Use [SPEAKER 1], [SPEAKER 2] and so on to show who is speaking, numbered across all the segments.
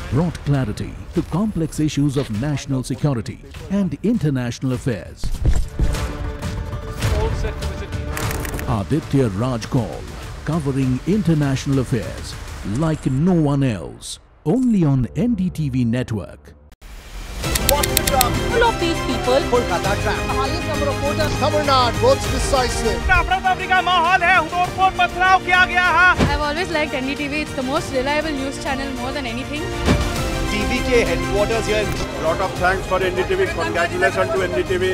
[SPEAKER 1] brought clarity to complex issues of national security and international affairs. Aditya Raj Kaul, covering international affairs like no one else. Only on NDTV network.
[SPEAKER 2] Full of these people.
[SPEAKER 3] Kolkata trap.
[SPEAKER 2] Highest number of voters.
[SPEAKER 3] Tamil Nadu votes decisive.
[SPEAKER 4] I've always liked NDTV. It's the most reliable news channel more than anything.
[SPEAKER 3] TVK headquarters here.
[SPEAKER 5] Lot of thanks for NDTV. Congratulations to NDTV.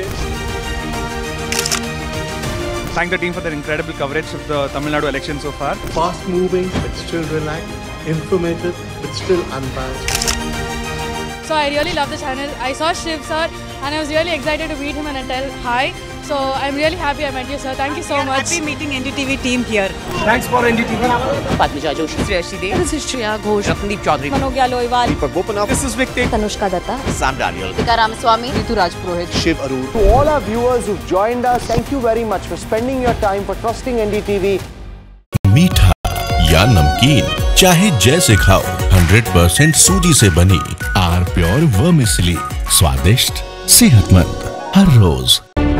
[SPEAKER 6] Thank the team for their incredible coverage of the Tamil Nadu election so far.
[SPEAKER 7] Fast moving but still relaxed, informative but still unbiased.
[SPEAKER 4] So I really love the channel. I saw Shiv sir and I was really excited to meet him and tell hi. So I'm really happy I met you, sir. Thank you so much.
[SPEAKER 2] Happy meeting NDTV team here.
[SPEAKER 6] Thanks for NDTV.
[SPEAKER 2] Padmija Joshi. Sriyashi Dev.
[SPEAKER 4] This is Shreya Ghosh.
[SPEAKER 2] Ramandeep Chaudhary. Manogya Loiwal.
[SPEAKER 3] Deepak Bopanath.
[SPEAKER 6] This is Victor.
[SPEAKER 2] Tanushka Datta.
[SPEAKER 3] Sam Daniel.
[SPEAKER 2] Tika Ramaswamy. Ritu Rajpurohit.
[SPEAKER 3] Shiv Arun.
[SPEAKER 8] To all our viewers who've joined us, thank you very much for spending your time, for trusting NDTV.
[SPEAKER 9] मीठा या नमकीन, चाहे जैसे खाओ, 100% सूजी से बनी are pure vermicelli, स्वादिष्ट, सेहतमंद हर रोज।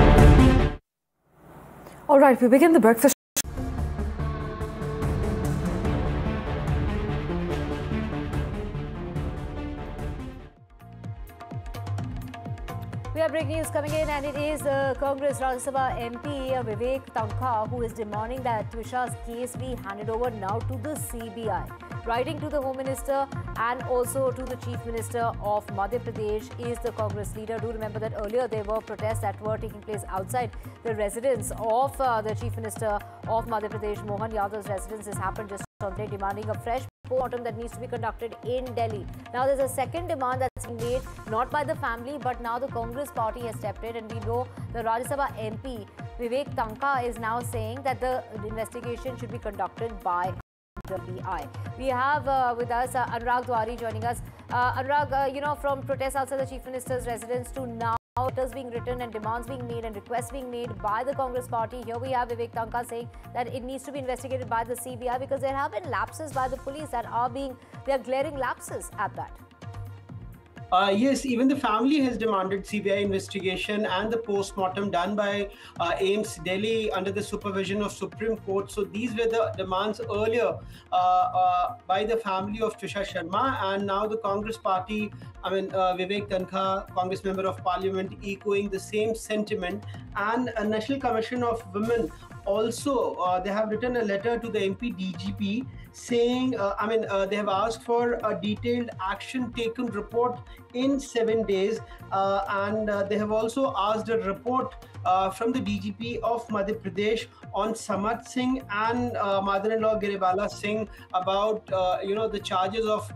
[SPEAKER 10] All right, we begin the breakfast.
[SPEAKER 11] We have breaking news coming in, and it is Congress Rajya Sabha MP Vivek Tankha who is demanding that Twisha's case be handed over now to the CBI. Writing to the Home Minister and also to the Chief Minister of Madhya Pradesh is the Congress leader. Do remember that earlier there were protests that were taking place outside the residence of the Chief Minister of Madhya Pradesh. Mohan Yadav's residence. This happened just on today, demanding a fresh postmortem that needs to be conducted in Delhi. Now there's a second demand that's been made not by the family, but now the Congress party has stepped in, and we know the Rajya Sabha MP Vivek Tankha is now saying that the investigation should be conducted by the CBI. We have with us Anurag Dwari joining us. Anurag, from protests outside the Chief Minister's residence to now letters being written and demands being made and requests being made by the Congress party. Here we have Vivek Tankha saying that it needs to be investigated by the CBI because there have been lapses by the police that are glaring lapses at that.
[SPEAKER 12] Yes, even the family has demanded CBI investigation and the post-mortem done by AIIMS Delhi under the supervision of Supreme Court. So these were the demands earlier by the family of Trisha Sharma, and now the Congress party, Vivek Tankha, Congress Member of Parliament, echoing the same sentiment. And a National Commission of Women also, they have written a letter to the MP DGP saying, they have asked for a detailed action taken report in 7 days, and they have also asked a report from the DGP of Madhya Pradesh on Samarth Singh and mother-in-law Giribala Singh about the charges of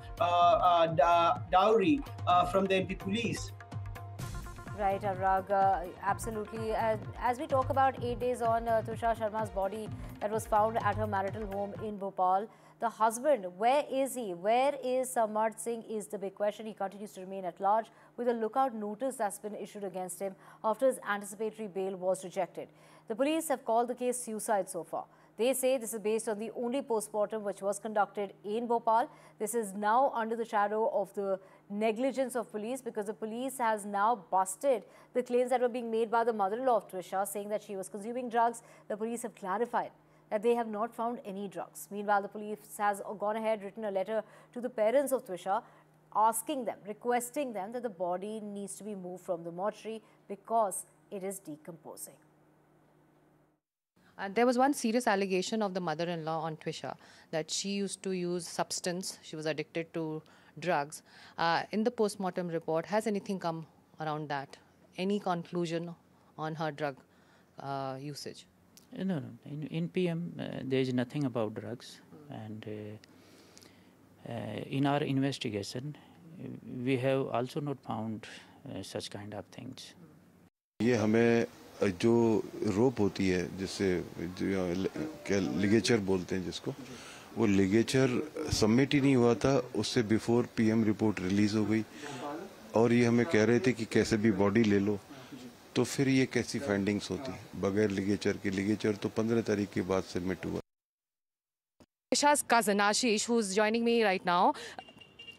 [SPEAKER 12] dowry from the MP police.
[SPEAKER 11] Right, Anurag, absolutely. As we talk about 8 days on Trisha Sharma's body that was found at her marital home in Bhopal, the husband, where is he? Where is Samarth Singh is the big question. He continues to remain at large with a lookout notice that's been issued against him after his anticipatory bail was rejected. The police have called the case suicide so far. They say this is based on the only post-mortem which was conducted in Bhopal. This is now under the shadow of the negligence of police because the police has now busted the claims that were being made by the mother-in-law of Trisha, saying that she was consuming drugs. The police have clarified that they have not found any drugs. Meanwhile, the police has gone ahead, written a letter to the parents of Trisha, asking them, requesting them that the body needs to be moved from the mortuary because it is decomposing.
[SPEAKER 13] There was one serious allegation of the mother-in-law on Trisha that she used to use substance. She was addicted to drugs. In the post-mortem report, has anything come around that? Any conclusion on her drug usage?
[SPEAKER 14] No. In PM, there is nothing about drugs. And in our investigation, we have also not found such kind of things.
[SPEAKER 5] ये हमें जो रोप होती है जिससे ligature बोलते हैं जिसको, वो लिगेचर सबमिट ही नहीं हुआ था, उससे बिफोर पीएम रिपोर्ट रिलीज हो गई और ये हमें कह रहे थे कि कैसे भी बॉडी ले लो, तो फिर ये कैसी फाइंडिंग्स होती बगैर लिगेचर के? लिगेचर तो 15 तारीख के बाद सबमिट हुआ।
[SPEAKER 13] Trisha's cousin Ashish, who's joining me right now.